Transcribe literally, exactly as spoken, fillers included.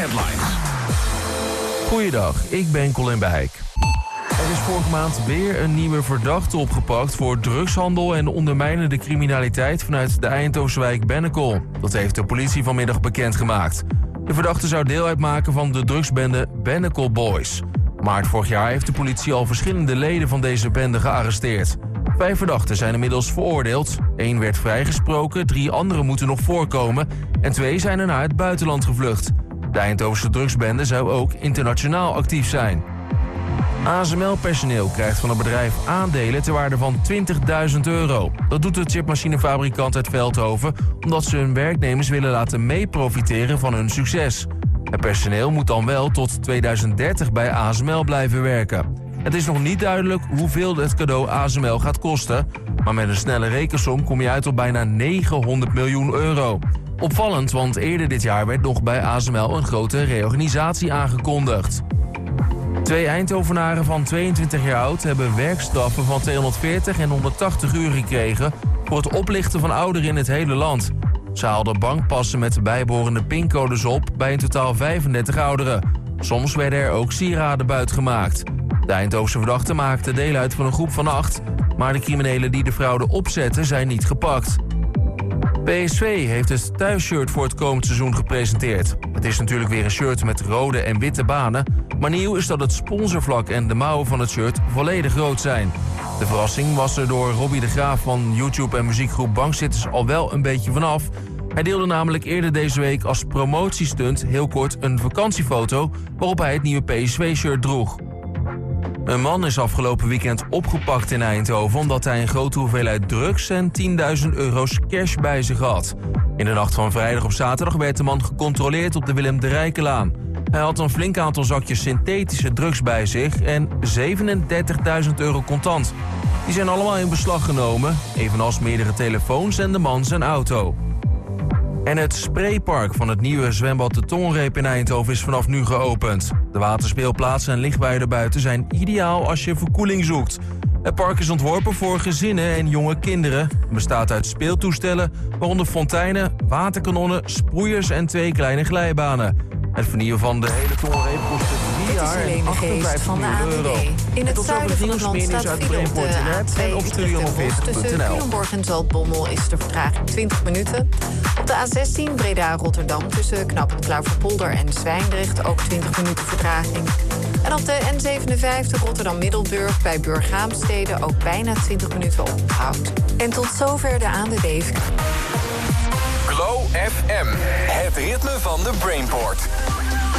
Headlines. Goeiedag, ik ben Colin Beijk. Er is vorige maand weer een nieuwe verdachte opgepakt voor drugshandel en ondermijnende criminaliteit vanuit de Eindhovense wijk Bennekom. Dat heeft de politie vanmiddag bekendgemaakt. De verdachte zou deel uitmaken van de drugsbende Bennekom Boys. Maart vorig jaar heeft de politie al verschillende leden van deze bende gearresteerd. Vijf verdachten zijn inmiddels veroordeeld. Eén werd vrijgesproken, drie anderen moeten nog voorkomen en twee zijn er naar het buitenland gevlucht. De Eindhovense drugsbende zou ook internationaal actief zijn. A S M L-personeel krijgt van het bedrijf aandelen ter waarde van twintigduizend euro. Dat doet de chipmachinefabrikant uit Veldhoven omdat ze hun werknemers willen laten meeprofiteren van hun succes. Het personeel moet dan wel tot tweeduizend dertig bij A S M L blijven werken. Het is nog niet duidelijk hoeveel het cadeau A S M L gaat kosten, maar met een snelle rekensom kom je uit op bijna negenhonderd miljoen euro. Opvallend, want eerder dit jaar werd nog bij A S M L een grote reorganisatie aangekondigd. Twee Eindhovenaren van tweeëntwintig jaar oud hebben werkstraffen van tweehonderdveertig en honderdtachtig uur gekregen voor het oplichten van ouderen in het hele land. Ze haalden bankpassen met de bijbehorende pincodes op bij in totaal vijfendertig ouderen. Soms werden er ook sieraden buitgemaakt. De Eindhovense verdachten maakten deel uit van een groep van acht, maar de criminelen die de fraude opzetten zijn niet gepakt. P S V heeft het thuisshirt voor het komend seizoen gepresenteerd. Het is natuurlijk weer een shirt met rode en witte banen, maar nieuw is dat het sponsorvlak en de mouwen van het shirt volledig rood zijn. De verrassing was er door Robbie de Graaf van YouTube en muziekgroep Bankzitters al wel een beetje vanaf. Hij deelde namelijk eerder deze week als promotiestunt heel kort een vakantiefoto waarop hij het nieuwe P S V-shirt droeg. Een man is afgelopen weekend opgepakt in Eindhoven omdat hij een grote hoeveelheid drugs en tienduizend euro's cash bij zich had. In de nacht van vrijdag op zaterdag werd de man gecontroleerd op de Willem de Rijkenlaan. Hij had een flink aantal zakjes synthetische drugs bij zich en zevenendertigduizend euro contant. Die zijn allemaal in beslag genomen, evenals meerdere telefoons en de man zijn auto. En het spraypark van het nieuwe zwembad De Tonreep in Eindhoven is vanaf nu geopend. De waterspeelplaatsen en lichtbuien buiten zijn ideaal als je verkoeling zoekt. Het park is ontworpen voor gezinnen en jonge kinderen. Het bestaat uit speeltoestellen, waaronder fonteinen, waterkanonnen, sproeiers en twee kleine glijbanen. Het vernieuwen van de hele Tonreep kostte drie jaar en achtenvijftig miljoen euro. In het zuiden van het land staat file op de A twee tussen Culemborg en Zaltbommel is de vertraging twintig minuten. Op de A zestien Breda-Rotterdam tussen Knooppunt Klauverpolder en Zwijndrecht ook twintig minuten vertraging. En op de N zevenenvijftig Rotterdam-Middelburg bij Burghaamstede ook bijna twintig minuten oponthoud. En tot zover de A N W B. Glow F M, het ritme van de Brainport.